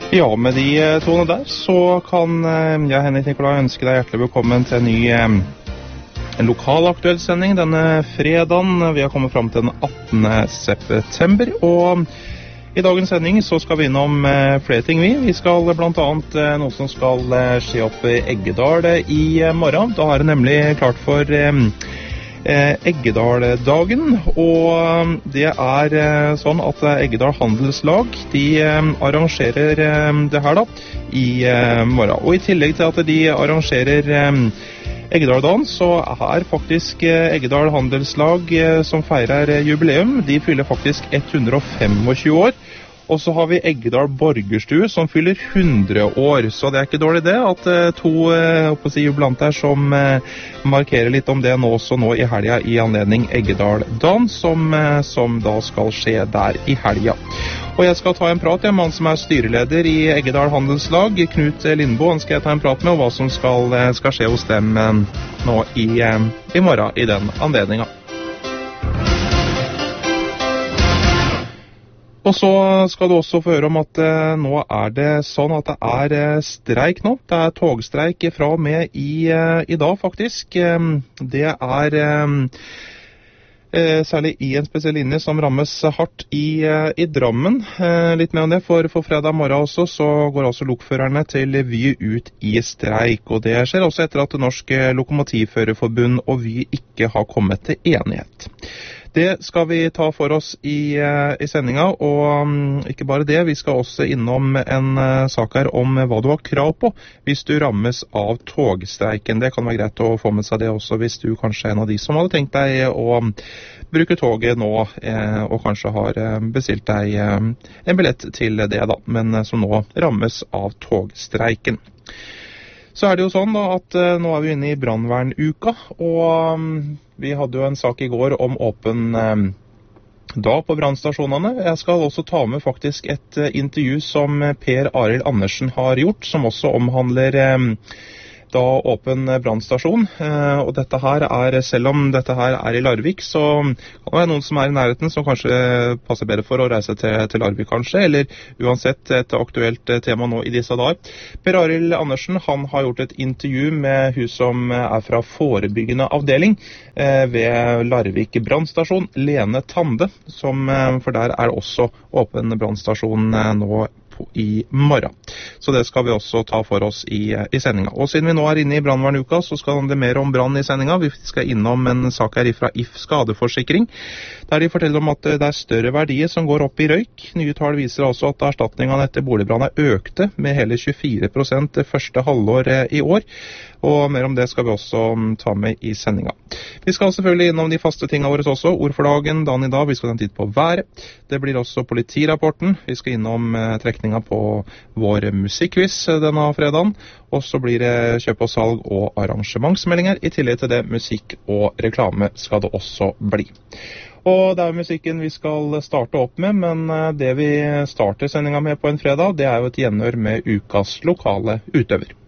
Ja, med de toene der så kan jeg, Henrik Nikolai, ønske deg hjertelig velkommen til en ny en lokal aktuell sending denne fredagen. Vi har kommet frem til den 18. september, og i dagens sending så skal vi innom flere ting. Vi skal blant annet noe som skal skje opp i Eggedal i morgen. Da er det nemlig klart for Eggedal-dagen, og det er sånn at Eggedal Handelslag, de arrangerer det her da i morgen. Og i tillegg til at de arrangerer Eggedal-dagen, så er faktisk Eggedal Handelslag som feirer jubileum. De fyller faktisk 125 år. Og så har vi Eggedal Borgerstue som fyller 100 år, så det er ikke dårlig det at to jubilanter som markerer litt om det nå i helga i anledning Eggedal-dagen, som da skal skje der i helga. Og jeg skal ta en prat med han som er styreleder i Eggedal Handelslag, Knut Lindbo. Han skal jeg ta en prat med, og hva som skal skje hos dem nå i morgen i den anledningen. Og så skal du også få høre om at nå er det sånn at det er streik nå. Det er togstreik fra og med i dag faktisk. Det er særlig i en spesiell linje som rammes hardt i Drammen. Litt mer om det, for fredag morgen også så går altså lokførerne til Vy ut i streik. Og det skjer også etter at Norsk Lokomotivførerforbund og Vy ikke har kommet til enighet. Det skal vi ta for oss i sendinga, og ikke bare det, vi skal også innom en sak her om hva du har krav på hvis du rammes av togstreiken. Det kan være greit å få med seg det også hvis du kanskje er en av de som hadde tenkt deg å bruke toget nå, og kanskje har bestilt deg en billett til det da, men som nå rammes av togstreiken. Så er det jo sånn da at nå er vi inne i brannvernuka, og vi hadde jo en sak i går om åpen dag på brannstasjonene. Jeg skal også ta med faktisk et intervju som Per Arild Andersen har gjort, som også omhandler da åpen brannstasjon. Og dette her selv om dette her er i Larvik, så kan det være noen som er i nærheten som kanskje passer bedre for å reise til Larvik kanskje, eller uansett et aktuelt tema nå i disse dager. Per Arild Andersen, han har gjort et intervju med hun som er fra forebyggende avdeling ved Larvik brannstasjon, Lene Tande, for der er også åpen brannstasjon nå i morgen. Så det skal vi også ta for oss i sendinga. Og siden vi nå er inne i brannvernuka, så skal det mer om brann i sendinga. Vi skal innom en sak her fra If Skadeforsikring, der de forteller om at det er større verdier som går opp i røyk. Nye tall viser altså at erstatningene etter boligbrann økte med hele 24% det første halvår i år. Og mer om det skal vi også ta med i sendinga. Vi skal selvfølgelig innom de faste tingene våre også. Ord for dagen, dagen i dag. Vi skal ta en titt på været. Det blir også politirapporten. Vi skal innom trekninga på vår musikkquiz denne fredagen. Og så blir det kjøp og salg og arrangementsmeldinger. I tillegg til det, musikk og reklame skal det også bli. Og det er musikken vi skal starte opp med, men det vi starter sendinga med på en fredag, det er jo et gjenhør med ukas lokale utøver.